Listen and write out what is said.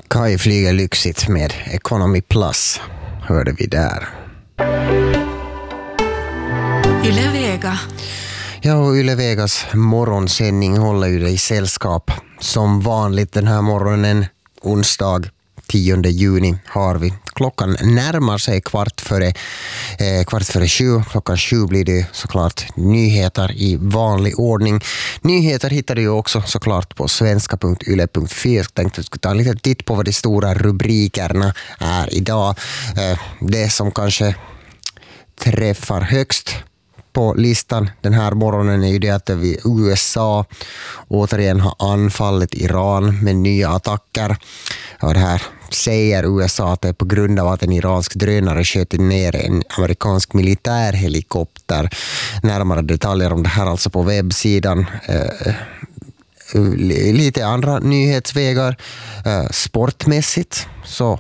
Kai flyger lyxigt med Economy Plus, hörde vi där. Yle Vega. Ja, och Yle Vegas morgonsändning håller ju dig i sällskap som vanligt den här morgonen, onsdag 10 juni har vi. Klockan närmar sig kvart före 7. Klockan 7 blir det såklart nyheter i vanlig ordning. Nyheter hittar du ju också såklart på svenska.yle.fi. Jag tänkte att jag skulle ta en liten titt på vad de stora rubrikerna är idag. Det som kanske träffar högst på listan den här morgonen är ju det att USA återigen har anfallit Iran med nya attacker. Och det här säger USA att det är på grund av att en iransk drönare sköt ner en amerikansk militärhelikopter. Närmare detaljer om det här alltså på webbsidan. Lite andra nyhetsvägar. Sportmässigt så